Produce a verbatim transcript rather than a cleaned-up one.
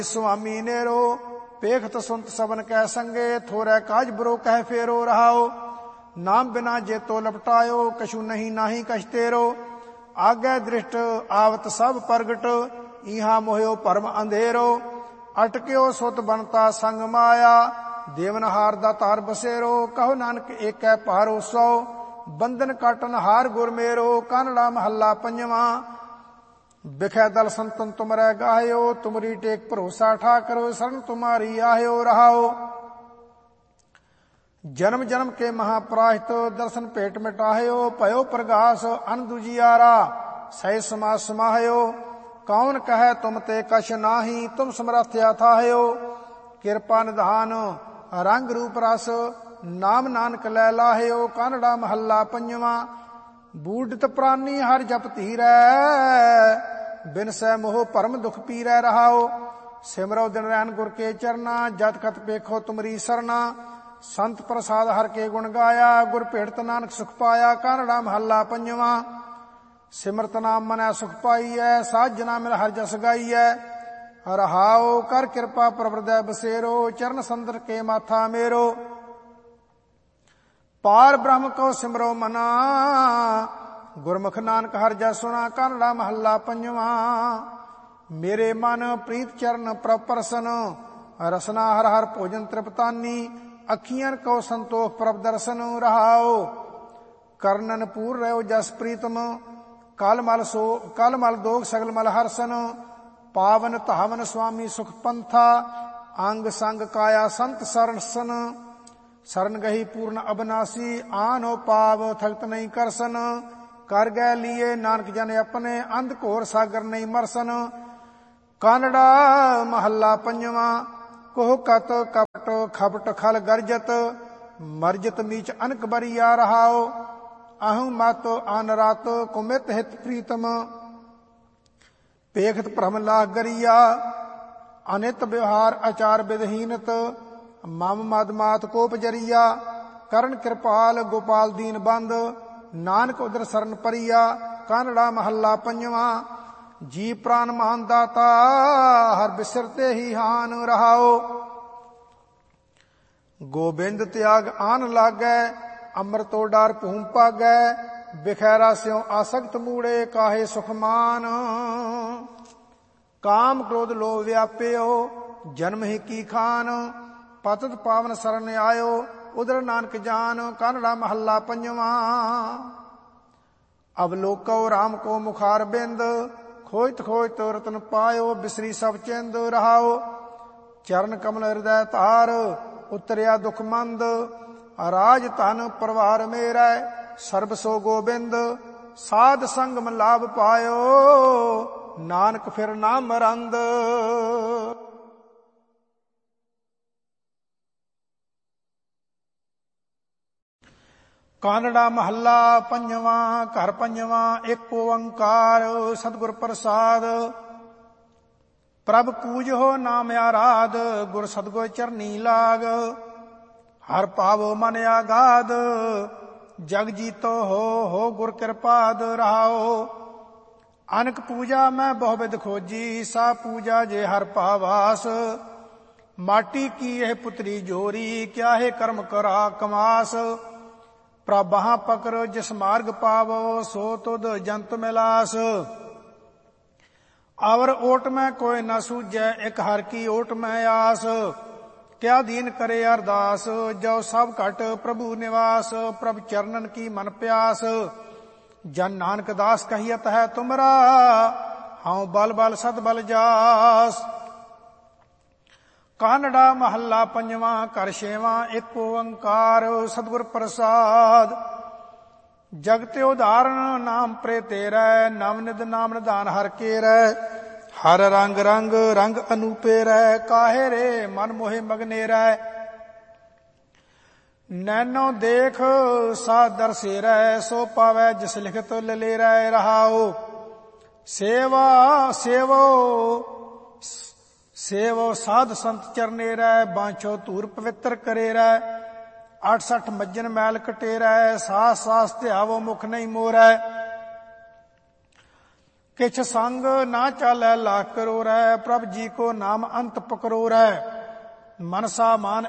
ਸੁਆਮੀ ਨੇਰੋ ਪੇਖਤ ਸੁਨਤ ਸਬਨ ਕੈ ਸੰਗੇ ਥੋਰੈ ਕਾਜ ਬੁਰੋ ਕਹਿ ਫੇਰੋ ਰਹਾਓ। ਨਾਮ ਬਿਨਾ ਜੇਤੋ ਲਪਟਾਇਓ ਕਛੂ ਨਹੀਂ ਨਾਹੀ ਕਛ ਤੇਰੋ। ਆਗੈ ਦ੍ਰਿਸ਼ਟ ਆਵਤ ਸਭ ਪ੍ਰਗਟ ਇਹਾ ਮੋਹਿਓ ਭਰਮ ਅੰਧੇਰੋ। ਅਟਕਿਓ ਸੁਤ ਬਨਤਾ ਸੰਗ ਮਾਇਆ ਦੇਵਨਹਾਰ ਦਾ ਤਾਰ ਬਸੇਰੋ। ਕਹੋ ਨਾਨਕ ਏਕੈ ਪਾਰੋ ਸੋ ਬੰਧਨ ਕਾਟਨ ਹਾਰ ਗੁਰ ਮੇਰੋ। ਕਾਨੜਾ ਮਹੱਲਾ ਪੰਜਵਾਂ। ਬਿਖੈ ਦਲ ਸੰਤਨ ਤੁਮਰੈ ਗਾਹਿਓ ਤੁਮਰੀ ਟੇਕ ਭਰੋਸਾ ਠਾਕਰੋ ਸਰਨ ਤੁਮਾਰੀ ਆਹਿਓ ਰਹਾਓ। ਜਨਮ ਜਨਮ ਕੇ ਮਹਾਪਰਾਹਿਤ ਦਰਸ਼ਨ ਭੇਟ ਮਿਟਾਹਿਓ। ਭਇਓ ਪ੍ਰਗਾਸ ਅਨ ਦੁਜਿਆਰਾ ਸਹਿ ਸਮਾ ਸਮਾਹਿਓ। ਕੌਣ ਕਹੈ ਤੁਮ ਤੇ ਕਛ ਨਾਹੀ ਤੁਮ ਸਮਰਥ ਅਥਾਹਿਓ। ਕਿਰਪਾ ਨਿਧਾਨ ਰੰਗ ਰੂਪ ਰਸ ਨਾਮ ਨਾਨਕ ਲੈ ਲਾਹਿਓ। ਕਾਨੜਾ ਮਹੱਲਾ ਪੰਜਵਾਂ। ਬੂਢਤ ਪ੍ਰਾਨੀ ਹਰਿ ਜਪ ਧੀਰੈ ਬਿਨ ਸੈ ਮੋਹ ਭਰਮ ਦੁਖ ਪੀਰੈ ਰਹਾਓ। ਸਿਮਰੋ ਦਿਨ ਰੈਨ ਗੁਰ ਕੇ ਚਰਨਾ ਜਤ ਕਤ ਪੇਖੋ ਤੁਮਰੀ ਸਰਨਾ। ਸੰਤ ਪ੍ਰਸਾਦ ਹਰ ਕੇ ਗੁਣ ਗਾਇਆ ਗੁਰ ਭੇਟਤ ਨਾਨਕ ਸੁਖ ਪਾਇਆ। ਕਾਨੜਾ ਮਹੱਲਾ ਪੰਜਵਾਂ। ਸਿਮਰਤ ਨਾਮ ਮਨੈ ਸੁਖ ਪਾਈਐ ਸਾਧ ਜਨਾ ਮਿਲ ਹਰਿ ਜਸ ਗਾਈਐ ਰਹਾਓ। ਕਰ ਕਿਰਪਾ ਪ੍ਰਵਰਦੈ ਬਸੇਰੋ ਚਰਨ ਸੰਦਰ ਕੇ ਮਾਥਾ ਮੇਰੋ। ਪਾਰ ਬ੍ਰਹਮ ਕੋ ਸਿਮਰੋ ਮਨਾ ਗੁਰਮੁਖ ਨਾਨਕ ਹਰਿ ਜਸ ਸੁਣਾ। ਕਾਨੜਾ ਮਹੱਲਾ ਪੰਜਵਾਂ। ਮੇਰੇ ਮਨ ਪ੍ਰੀਤ ਚਰਨ ਪ੍ਰਭ ਪਰਸਨ ਰਸਨਾ ਹਰ ਹਰ ਭੋਜਨ ਤ੍ਰਿਪਤਾਨੀ। ਅੱਖੀਆਂ ਕੋ ਸੰਤੋਖ ਪ੍ਰਭ ਦਰਸ਼ਨ ਰਹਾਓ। ਕਰਨਨ ਪੂਰ ਰਹਿਓ ਜਸ ਪ੍ਰੀਤਮ ਕਲ ਮਲ ਸੋ ਕਲ ਮਲ ਦੋਗ ਸਗਲ ਮਲ ਹਰਸਨ। ਪਾਵਨ ਧਾਵਨ ਸੁਆਮੀ ਸੁਖ ਪੰਥਾ ਅੰਗ ਸੰਗ ਕਾਇਆ ਸੰਤ ਸਰਸਨ। ਸਰਨ ਗਹੀ ਪੂਰਨ ਅਬਨਾਸੀ ਆਨੋ ਪਾਵ ਥਗਤ ਨਹੀਂ ਕਰਸਨ। ਕਰ ਗੈ ਲੀਏ ਨਾਨਕ ਜਨ ਆਪਣੇ ਅੰਧ ਘੋਰ ਸਾਗਰ ਨਹੀਂ ਮਰਸਨ। ਕਾਨੜਾ ਮਹੱਲਾ ਪੰਜਵਾਂ। ਕੋਹ ਕਤ ਕਪਟ ਖਪਟ ਖਲ ਗਰਜਤ ਮਰਜਤ ਮੀਚ ਅਨਕ ਬਰੀਆ ਰਹਾਓ। ਅਹੰ ਮਤ ਅਨ ਰਾਤ ਕੁਮਿਤ ਹਿਤ ਪ੍ਰੀਤਮ ਪੇਖਤ ਭ੍ਰਮ ਲਾਗ ਗਰੀਆ। ਅਨਿਤ ਵਿਵਹਾਰ ਆਚਾਰ ਵਿਦਹੀਨਤ ਮਮ ਮਦ ਮਾਤ ਕੋਪ ਜਰੀਆ। ਕਰਨ ਕਿਰਪਾਲ ਗੋਪਾਲ ਦੀਨ ਬੰਦ ਨਾਨਕ ਉਦਰ ਸਰਨ ਪਰੀਆ। ਕਾਨੜਾ ਮਹੱਲਾ ਪੰਜਵਾਂ। ਜੀ ਪ੍ਰਾਨ ਮਾਨ ਦਾਤਾ ਹਰ ਬਿਸਰਤੇ ਹੀ ਹਾਨ ਰਹਾਓ। ਗੋਬਿੰਦ ਤਿਆਗ ਆਨ ਲਾਗੈ ਅੰਮ੍ਰਿਤੋ ਡਾਰ ਭੂਮ ਭਾਗੈ। ਬਿਖੈਰਾ ਸਿਉ ਆਸਕਤ ਮੂੜੇ ਕਾਹੇ ਸੁਖਮਾਨ। ਕਾਮ ਕ੍ਰੋਧ ਲੋਭ ਵਿਆਪਿਓ ਜਨਮ ਹੀ ਕੀ ਖਾਨ। ਪਤਿਤ ਪਾਵਨ ਸਰਨ ਆਇਓ ਉਦਰ ਨਾਨਕ ਜਾਨ। ਕਾਨੜਾ ਮਹੱਲਾ ਪੰਜਵਾਂ। ਅਵਲੋਕੋ ਰਾਮ ਕੋ ਮੁਖਾਰ ਬਿੰਦ ਖੋਜਤ ਖੋਜਤ ਰਤਨ ਪਾਇਓ। ਬਿਸਰੀ ਸਭ ਚਿੰਦ ਰਹਾਓ। ਚਰਨ ਕਮਲ ਹਿਰਦੈ ਧਾਰ ਉਤਰਿਆ ਦੁਖ ਮੰਦ। ਰਾਜ ਧਨ ਪਰਵਾਰ ਮੇਰਾ ਸਰਬ ਸੋ ਗੋਬਿੰਦ। ਸਾਧ ਸੰਗਮ ਲਾਭ ਪਾਇਓ ਨਾਨਕ ਫਿਰ ਨਾ ਮਰੰਦ। ਕਾਨੜਾ ਮਹੱਲਾ ਪੰਜਵਾਂ। ਘਰ ਪੰਜਵਾਂ। ਇੱਕ ਓੰਕਾਰ ਸਤਿਗੁਰ ਪ੍ਰਸਾਦ। ਪ੍ਰਭ ਪੂਜੋ ਨਾਮ ਆਰਾਧ ਗੁਰ ਸਤਿਗੁਰ ਚਰਨੀ ਲਾਗ। ਹਰ ਪਾਵੋ ਮਨ ਆਗਾਧ ਜਗ ਜੀਤੋ ਹੋ ਹੋ ਗੁਰ ਕਿਰਪਾਦ ਰਹਾਓ। ਅਨਕ ਪੂਜਾ ਮੈਂ ਬਹੁ ਬਿਧ ਖੋਜੀ ਸਾ ਪੂਜਾ ਜੇ ਹਰ ਪਾਵਾਸ। ਮਾਟੀ ਕੀ ਇਹ ਪੁਤਰੀ ਜੋਰੀ ਕਿਆ ਹੈ ਕਰਮ ਕਰਾ ਕਮਾਸ। ਪ੍ਰਭਾਂ ਪਕਰ ਜਿਸ ਮਾਰਗ ਪਾਵੋ ਸੋ ਤੁਧ ਜੰਤ ਮਿਲਾਸ। ਅਵਰ ਓਟ ਮੈਂ ਕੋਈ ਨਾ ਸੂਝੈ ਇੱਕ ਹਰ ਕੀ ਓਟ ਮੈਂ ਆਸ। ਕਿਆ ਦੀਨ ਕਰੇ ਅਰਦਾਸ ਜੋ ਸਭ ਘਟ ਪ੍ਰਭੂ ਨਿਵਾਸ। ਪ੍ਰਭ ਚਰਨਨ ਕੀ ਮਨ ਪਿਆਸ ਜਨ ਨਾਨਕ ਦਾਸ ਕਹੀਅਤ ਹੈ ਤੁਮਰਾ। ਹਉ ਬਲ ਬਲ ਸਦ ਬਲ ਜਾਸ। ਕਾਨੜਾ ਮਹੱਲਾ ਪੰਜਵਾਂ। ਘਰ ਛੇਵਾਂ। ਇੱਕ ਓੰਕਾਰ ਸਤਿਗੁਰ ਪ੍ਰਸਾਦ। ਜਗਤਿ ਉਦਾਹਰਨ ਨਾਮ ਪ੍ਰੇ ਤੇਰੈ ਨਵ ਨਿਧ ਨਾਮ ਨਿਧਾਨ ਹਰ ਕੇਰੈ। ਹਰ ਰੰਗ ਰੰਗ ਰੰਗ ਅਨੂਪੇਰੈ ਕਾਹੇ ਰੇ ਮਨ ਮੋਹਿ ਮਗਨੇਰੈ। ਨੈਨੋ ਦੇਖ ਸਾਧ ਦਰਸੇਰੈ ਸੋ ਪਾਵੈ ਜਿਸ ਲਿਖਤ ਲਲੇਰੈ ਰਹਾਓ। ਸੇਵਾ ਸੇਵੋ ਸੇਵੋ ਸਾਧ ਸੰਤ ਚਰਨੇਰੈ ਬਾਂਛੋ ਧੂਰ ਪਵਿੱਤਰ ਕਰੇਰੈ। ਅੱਠ ਸੱਠ ਮੱਜਨ ਮੈਲ ਕਟੇਰੈ ਸਾਸ ਸਾਸ ਧਿਆਵੋ ਮੁਖ ਨਹੀਂ ਮੋਰੈ। किछ संग ना चालै लाख करोड़ै, प्रभ जी को नाम अंत पकरोड़ै। मनसा मान